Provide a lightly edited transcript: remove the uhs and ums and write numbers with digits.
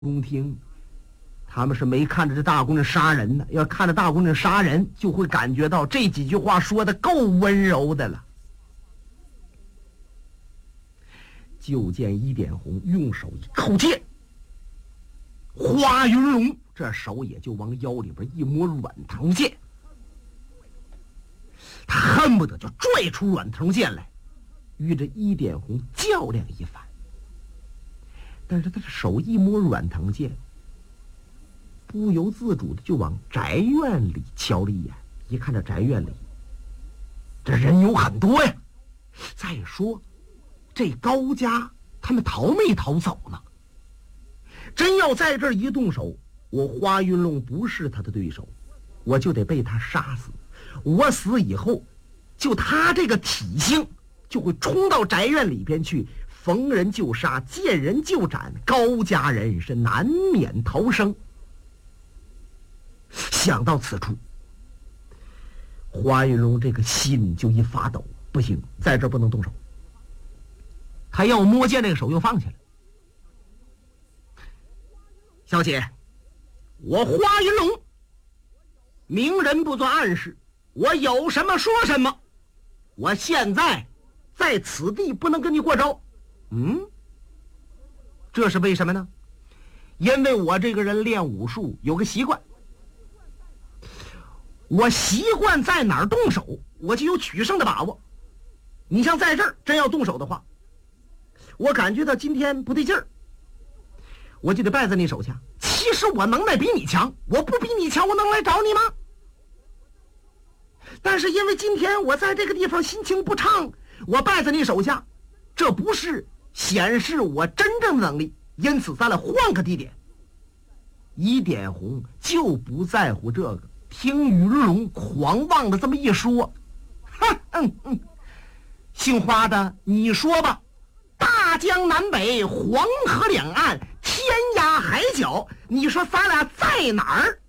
宫听，他们是没看着这大公人杀人呢，要看着大公人杀人，就会感觉到这几句话说的够温柔的了。就见一点红用手一扣剑，花云龙这手也就往腰里边一摸软藤剑，他恨不得就拽出软藤剑来，与这一点红较量一番。但是他的手一摸软藤剑，不由自主的就往宅院里瞧了一眼。一看这宅院里这人有很多呀，再说这高家他们逃没逃走呢？真要在这儿一动手，我花云龙不是他的对手，我就得被他杀死。我死以后，就他这个体型就会冲到宅院里边去，逢人就杀，见人就斩，高家人是难免逃生。想到此处，花云龙这个心就一发抖，不行，在这儿不能动手。他要摸剑，那个手又放下来。小姐，我花云龙明人不做暗事，我有什么说什么，我现在在此地不能跟你过招。这是为什么呢？因为我这个人练武术有个习惯，我习惯在哪儿动手，我就有取胜的把握。你像在这儿真要动手的话，我感觉到今天不对劲儿，我就得败在你手下。其实我能耐比你强，我不比你强，我能来找你吗？但是因为今天我在这个地方心情不畅，我败在你手下，这不是显示我真正的能力，因此咱俩换个地点。一点红就不在乎这个，听云龙狂妄的这么一说，姓花的，你说吧，大江南北，黄河两岸，天涯海角，你说咱俩在哪儿